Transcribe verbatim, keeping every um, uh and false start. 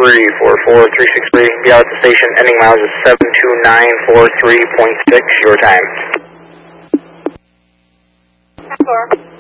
three four four three six three. Be out at the station. Ending miles is seven two nine four three point six. Your time. Four.